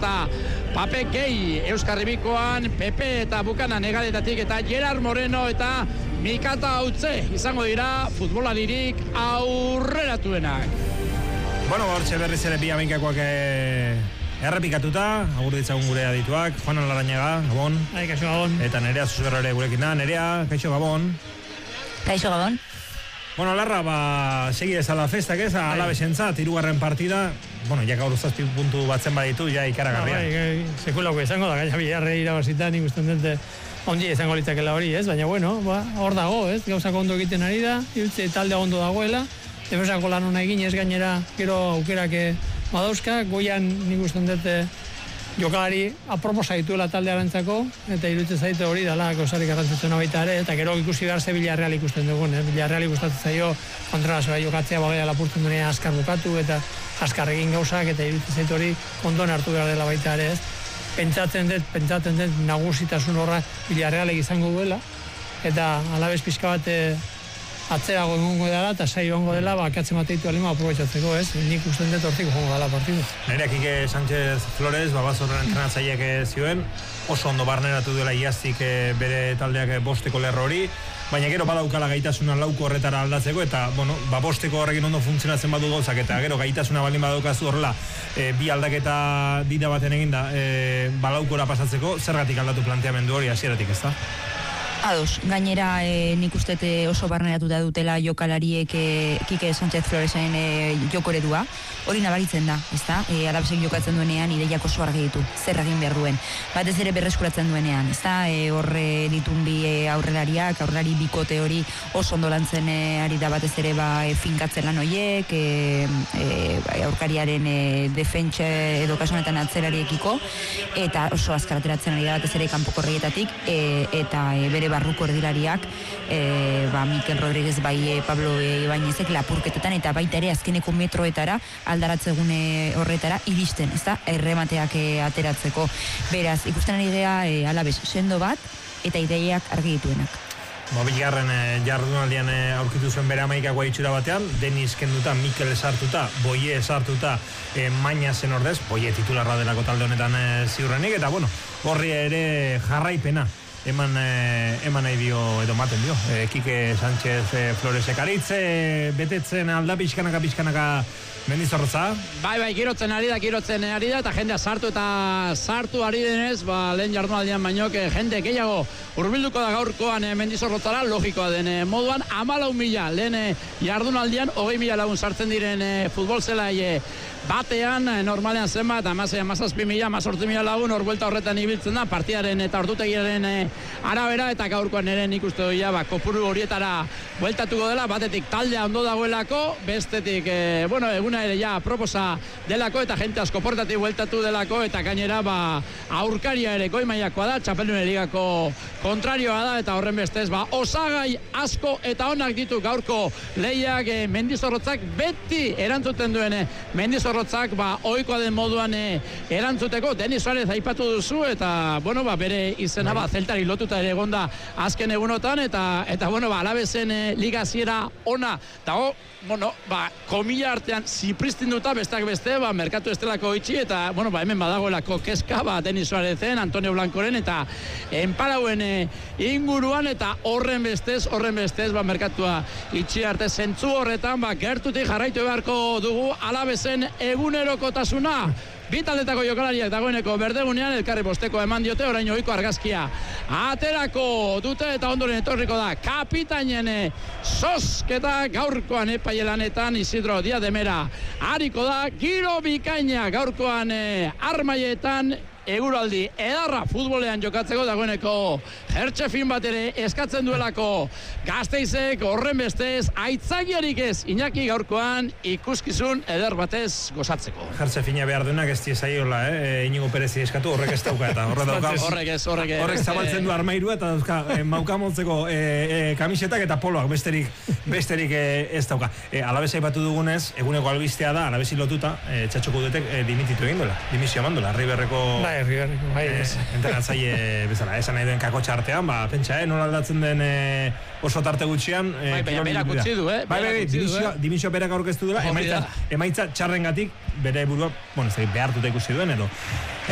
eta Pape Gei Euskarribikoan, Pepe eta Bukana Negadetatik eta Gerard Moreno eta Mikata Hautze izango dira futbolaririk aurreratuenak. Bueno, hortxe berriz ere bi hamaikakoak errepikatuta, agur ditzagun gure adituak, Juan Larrañaga, Gabon. Kaixo Gabon. Eta Nerea Zuzberro ere gurekin da, Nerea, kaixo Gabon. Kaixo Gabon. Bueno, Larra, segi ez ala festak ez, Alabesentzat, 3. partida, bueno, ja gaur 7 puntu batzen baditu, ja ikaragarria. Sekulako izango da, gaina Bilarre irabazita, nik usten dute ongi izango litzakela hori, ez? Baina, bueno, hor dago, ez? Gauzak ondo egiten ari da, irutze taldea ondo dagoela, defensako lan hona egin ez gainera, gero aukerak badauzka, goian nik usten dute jokalari aproposa dituela taldearentzako eta iruditzen zaite hori dela gauzarik garrantzitsuna baita ere, eta gero ikusi behar ze Villarreal ikusten dugun, Villarreal gustatzen zaio kontrarazioa jokatzea bagea lapurtzen duenean azkar bukatu eta azkar egin gauzak, eta iruditzen zaite hori kontuan hartu behar dela baita ere, ez? Pentsatzen dut nagusitasun horra Villarrealek izango duela, eta Alabez pixka bat atzerago egongo dela eta saio egongo dela bakatzen bateitu alima aprobetxatzeko, ez? Nik usten dut hortik jongo dela partidu. Nerea Kike Sánchez Flores, Babazorren entrenatzaileak zioen, oso ondo barneratu duela iaztik bere taldeak bosteko lerro hori, baina gero badaukala gaitasuna lauko horretara aldatzeko, eta, bueno, bosteko horrekin ondo funtzionatzen badu gauzak, eta gero gaitasuna baldin badaukazu horrela, bi aldaketa dira baten eginda, balaukora pasatzeko, zergatik aldatu planteamendu hori hasieratik, ez da? Ados, gainera nik uste oso barneratuta dutela jokalariek Kike Sánchez Floresen jokoredua. Hori nabaritzen da, ezta? Alabesek jokatzen duenean ideiak oso argi ditu, zer egin behar duen. Batez ere berreskuratzen duenean, ezta? Horre ditun bi aurrelari bikote hori oso ondo lantzen ari da batez ere finkatzen lan horiek, aurkariaren defentsa edo kasuanetan atzerariekiko, eta oso azkar ateratzen ari da batez ere kanpoko reietatik, eta bere barruko erdilariak, Mikel Rodríguez Pablo Ibañezek lapurketetan eta baita ere azkeneko metroetara aldaratzegune horretara iristen, ezta? Erremateak ateratzeko. Beraz, ikusten ari gea Alabez sendo bat eta ideiak argi dituenak. Bigarren jardunaldian aurkitu zuen bere hamaikakoa itxura batean, Denis kenduta, Mikel sartuta, Boie sartuta, Mañasen ordez, Boie titularra delako talde honetan ziurrenik, eta bueno, horri ere jarraipena eman nahi dio edo maten dio Kike Sánchez Floresek aritze betetzen alda pixkanaka Mendizorrotza. Bai, girotzen ari da, eta jendea sartu ari denez, lehen jardunaldian baino, jende gehiago hurbilduko da gaurkoan Mendizorrotzara, logikoa den moduan, 14.000, lehen jardunaldian 20.000 lagun sartzen diren futbol zelai batean, normalean zenbat, 17.000, 18.000 lagun, hor buelta horretan ibiltzen da, partidaren eta ordutegiaren arabera, eta gaurkoan ere nik uste doia, kopuru horietara bueltatuko dela, batetik taldea ondo dagoelako, bestetik, eguna ere ja proposa delako, eta jente asko portatik bueltatu delako, eta gainera, aurkaria ere goi mailakoa da, Txapeldunen ligako kontrarioa da, eta horren bestez, osagai asko eta onak ditu gaurko lehiak Mendizorrotzak beti erantzuten duen Mendizorrotzak ohikoa den moduan erantzuteko. Denis Suárez aipatu duzu, eta bere izena zeltari lotuta ere egonda azken egunotan, eta Alabezen liga hasiera ona dago, komila artean zipristinduta besteak beste, merkatu estelako itxi, eta hemen badagoelako kezka Denis Suárezen, Antonio Blancoren eta Enparauen inguruan, eta horren bestez merkatua itxi arte zentzu horretan gertutik jarraitu beharko dugu Alabezen egunerokotasuna. Bi taldetako jokalariak dagoeneko berdegunean elkarri bosteko eman diote, orain ohiko argazkia aterako dute, eta ondoren etorriko da kapitainen zozketa gaurkoan epaielanetan Isidro Díaz de Mera hariko da, giro bikaina gaurkoan Armaietan, eguraldi edarra futbolean jokatzeko dagoeneko hertxefin bat ere eskatzen duelako Gasteizek, horren bestez aitzagiarik ez Iñaki gaurkoan ikuskizun eder batez gozatzeko. Hertxefina behar duenak ez diezaiola, Inigo Perezi eskatu, horrek ez dauka, eta horrek zabaltzen du armairua eta dauzka maukamontzeko kamisetak eta poloak besterik ez dauka. Alabez aipatu dugunez, eguneko albistea da, Alabezi lotuta, Txatxoko Udetek dimititu egin duela, dimisio eman duela, Riberreko entrenatzaile bezala, esan nahi duen kakotxa artean, pentsa, nola aldatzen den oso tarte gutxian. Berak utzi du, dimisio berak aurkeztu duela, emaitza txarrengatik bere burua, behartuta ikusi duen edo